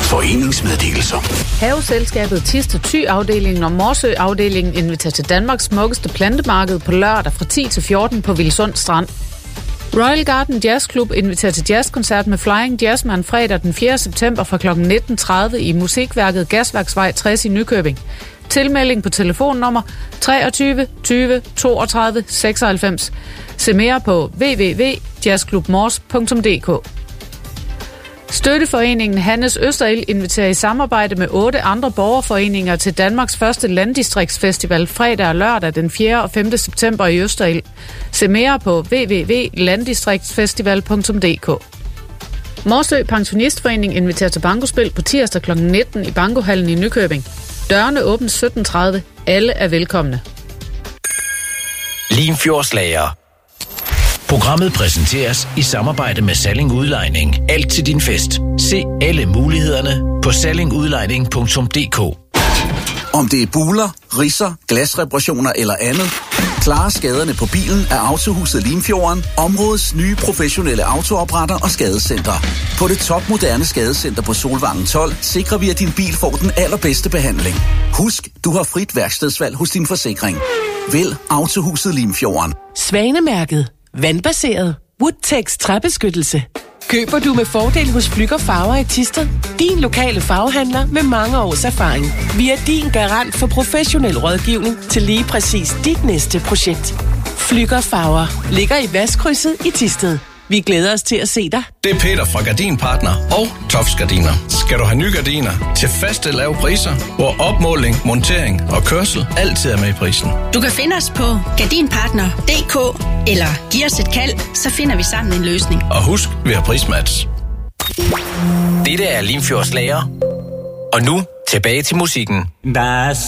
Foreningsmeddelelser. Haveselskabet Thisted Thy-afdelingen og Morsø-afdelingen inviterer til Danmarks smukkeste plantemarked på lørdag fra 10 til 14 på Vilsund Strand. Royal Garden Jazz Club inviterer til jazzkoncert med Flying Jazzman fredag den 4. september fra kl. 19.30 i Musikværket Gasværksvej 60 i Nykøbing. Tilmelding på telefonnummer 23 20 32 96. Se mere på www.jazzklubmors.dk. Støtteforeningen Hannes Østerild inviterer i samarbejde med 8 andre borgerforeninger til Danmarks første landdistriktsfestival fredag og lørdag den 4. og 5. september i Østerild. Se mere på www.landdistriktsfestival.dk. Morsø Pensionistforening inviterer til bankospil på tirsdag kl. 19 i Bankohallen i Nykøbing. Dørene åbnes 17.30. Alle er velkomne. Limfjordslager. Programmet præsenteres i samarbejde med Salling Udlejning. Alt til din fest. Se alle mulighederne på sallingudlejning.dk. Om det er buler, ridser, glasreparationer eller andet, klare skaderne på bilen er Autohuset Limfjorden områdets nye professionelle autoopretter og skadescenter. På det topmoderne skadescenter på Solvangen 12 sikrer vi, at din bil får den allerbedste behandling. Husk, du har frit værkstedsvalg hos din forsikring. Vælg Autohuset Limfjorden. Svanemærket. Vandbaseret. Woodtex træbeskyttelse. Køber du med fordel hos Flügger Farver i Thisted? Din lokale farvehandler med mange års erfaring. Vi er din garant for professionel rådgivning til lige præcis dit næste projekt. Flügger Farver ligger i Vestkrydset i Thisted. Vi glæder os til at se dig. Det er Peter fra Gardinpartner og Tofs Gardiner. Skal du have nye gardiner til faste lave priser, hvor opmåling, montering og kørsel altid er med i prisen. Du kan finde os på gardinpartner.dk eller giv os et kald, så finder vi sammen en løsning. Og husk, vi har prismatch. Dette er Limfjordslager. Og nu tilbage til musikken.